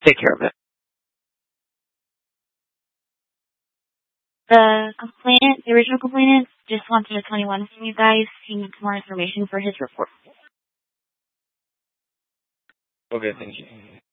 take care of it. The original complainant just wanted a 21 from you guys. He needs more information for his report. Okay, thank you.